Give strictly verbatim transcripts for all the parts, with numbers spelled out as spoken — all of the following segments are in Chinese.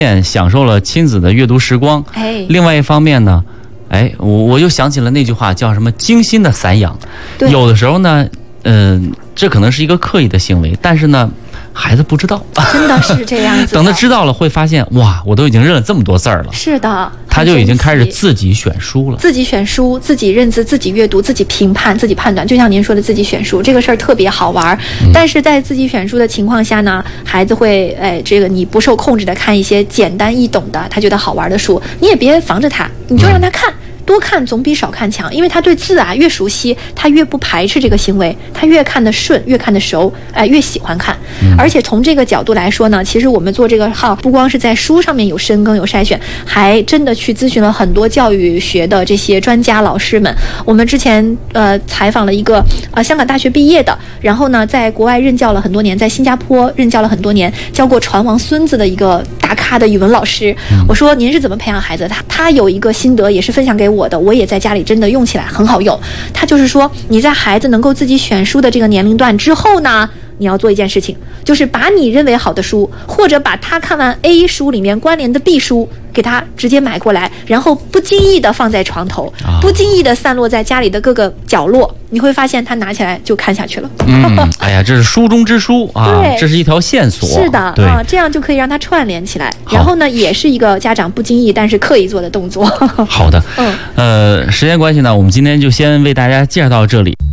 享受了亲子的阅读时光， 哎， 另外一方面呢，哎，我我又想起了那句话，叫什么精心的散养。有的时候呢，嗯、呃，这可能是一个刻意的行为，但是呢，孩子不知道， 真的是这样子。 等他知道了，会发现哇，我都已经认了这么多字儿了。 是的， 他就已经开始自己选书了， 自己选书，自己认字，自己阅读，自己评判，自己判断。就像您说的，自己选书这个事儿特别好玩、嗯，但是在自己选书的情况下呢，孩子会哎，这个你不受控制的看一些简单易懂的，他觉得好玩的书，你也别防着他，你就让他看。嗯，多看总比少看强，因为他对字啊越熟悉，他越不排斥这个行为，他越看得顺，越看得熟，哎、呃，越喜欢看。嗯、而且从这个角度来说呢，其实我们做这个号，不光是在书上面有深耕有筛选，还真的去咨询了很多教育学的这些专家老师们。我们之前呃采访了一个呃香港大学毕业的，然后呢在国外任教了很多年，在新加坡任教了很多年，教过船王孙子的一个大咖的语文老师。嗯、我说您是怎么培养孩子？他他有一个心得也是分享给我的，我也在家里真的用起来很好用。他就是说，你在孩子能够自己选书的这个年龄段之后呢，你要做一件事情，就是把你认为好的书，或者把他看完 A 书里面关联的 B 书，给他直接买过来，然后不经意的放在床头，啊、不经意的散落在家里的各个角落，你会发现他拿起来就看下去了。 嗯，哎呀，这是书中之书啊，这是一条线索。 是的啊，这样就可以让他串联起来。然后呢，也是一个家长不经意但是刻意做的动作。 好的，嗯，呃，时间关系呢，我们今天就先为大家介绍到这里。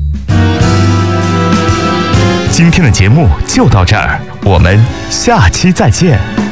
今天的节目就到这儿，我们下期再见。